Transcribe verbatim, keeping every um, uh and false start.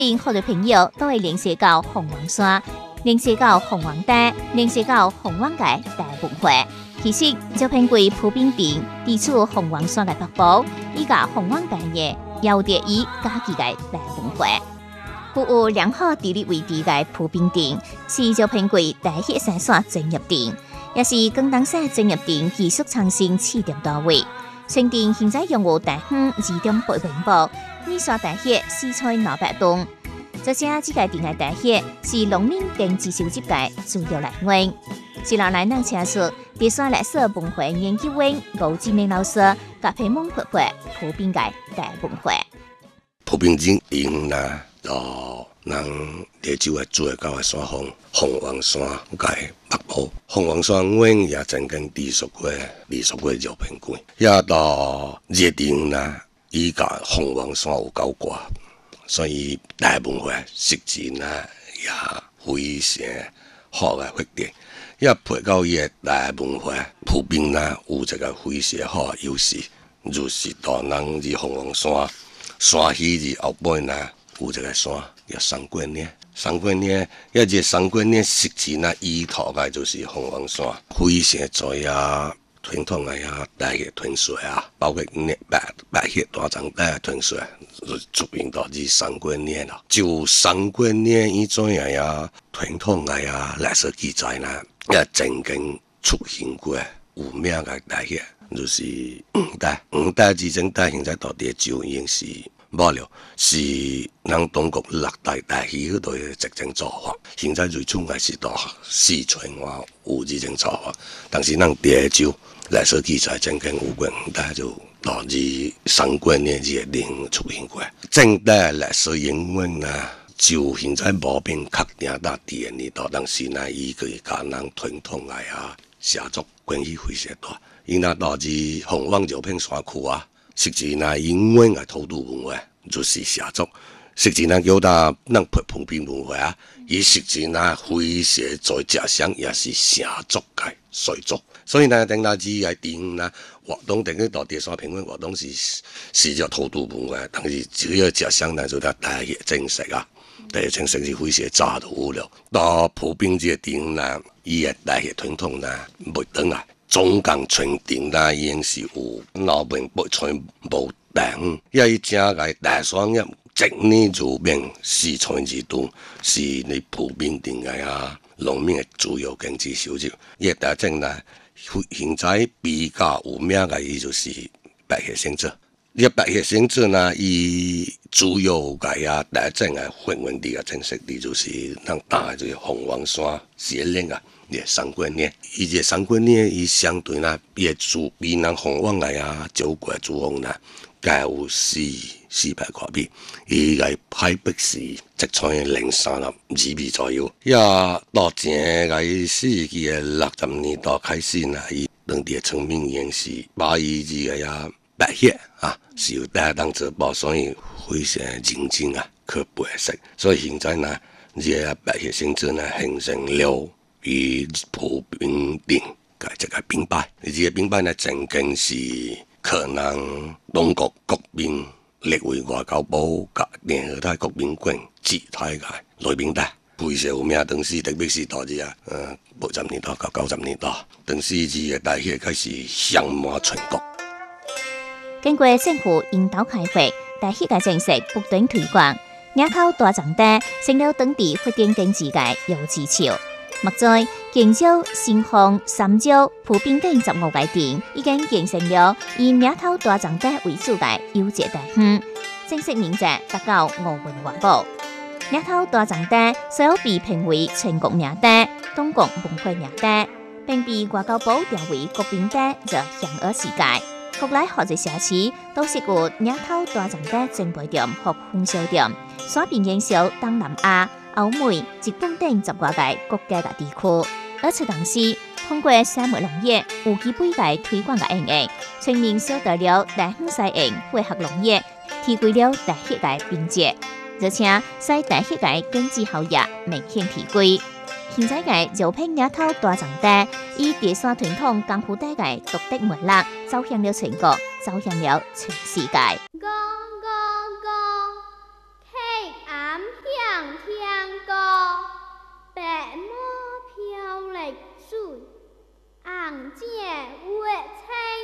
因好多朋友都会联系到凤凰山，联系到凤凰台，联系到凤凰街大文化。其实，招聘柜普冰店地处凤凰山嘅北部，依家凤凰街嘅有地以家己嘅大文化。具有良好地理位置嘅普冰店，是招聘柜第一生產專業店，也是廣東省專業店技術創新試點單位。全店現在擁有大約二點八平方，二刷大約四千兩百噸。這些這個店嘅大約是農民經濟收入嘅主要來源。一路來能請出第三歷史文化研究院吳志明老師，甲批蒙活潑普遍嘅大文化。 普遍店因啦，到人地州嘅最高嘅山峰鳳凰山嘅北部，鳳凰山阮也曾經隸屬過隸屬過招聘館，也到熱點啦，依家鳳凰山有夠掛，所以大文化實踐啦也非常好嘅發展。一配到伊個大文化，普遍啦有一個非常好嘅優勢，就是當人至鳳凰山，山起至後背啦有一個山叫三觀嶺，三觀嶺，一隻三觀嶺實際啦依托嘅就是鳳凰山，非常多呀傳統嘅呀大嘅傳說啊，包括白白血大長大嘅傳說，出現到至三觀嶺啦。就三觀嶺以前嘅呀傳統嘅呀歷史記載啦。也曾經出現過有名嘅大戲，就是五代。五代之爭，但現在到底就已經是冇了，是人中國六代大戲嗰度嘅執政做法。現在最終係是到四川話有這種做法，但是人地州歷史記載曾經有過五代就到至三觀嶺這個地出現過。正代歷史英文啊。就現在冇變確定到第二年度，但是呢，伊個家人傳統來啊，寫作關係非常大。伊那導致鳳凰招聘山區啊，實際呢英文嘅土著文化就是寫作，實際呢叫他能普遍文化啊，伊實際呢非常在家鄉也是寫作嘅水作，所以呢，等下子嘅店呢活動等於到第三平均活動是是叫土著文化，但是只要家鄉呢就得大嘅正式啊。第一正式是非常早就有了，到普遍這個店啦，伊個大嘅傳統啦，袂等啊，總共全店啦已經是有老本不全無等，因為正個大商業一年就變四千幾噸，是你普遍店嘅啊，農民嘅主要經濟收入。伊個大正啦，現在比較有名嘅伊就是白血星子。呢白血星子呢，伊主要嘅啊，第一正嘅發源地嘅正式地就是咱大就是鳳凰山斜嶺啊，呢三觀嶺。伊個三觀嶺伊相對呢，伊主比咱鳳凰嘅啊，九國主峰呢，介有四四百塊米，伊個海拔是一千零三十二米左右。也到前個世紀嘅六十年代開始呢，伊當地嘅村民已經是把伊這個呀。白血啊，是有大當做包，所以非常認真啊，去背識。所以現在呢，這個白血星子呢，形成了與普遍店嘅這個品牌。呢個品牌呢，曾經是可能中國國民列為外交部及聯合大國民館指定嘅內品牌，非常有名。當時特別是到這啊，呃，八十年代到九十年代，當時這個大血開始響滿全國。 經過政府引導開發，大戲嘅正式不斷推廣，野口大長大成了當地發展經濟嘅優之潮。目前，建州、新豐、三州、普遍等十五個店已經形成了以野口大長大為主嘅優質大園，正式面積達到五萬華寶。野口大長大隨後被評為全國名大、中國文化名大，並被外交部調為國賓大，就享譽世界。國內好多社區都是有野口大長大專賣店和分銷店，所便營銷東南亞、歐美、日本等十外個國家嘅地區。而此同時，通過三木農業有機ปุ๋嘅推廣嘅應用，全面獲得了大鄉西應配合農業，提高了大氣嘅品質，而且使大氣嘅經濟效益明顯提高。現在嘅招聘野口大長大，以第三傳統功夫帶嘅獨特魅力，走向了全國，走向了全世界。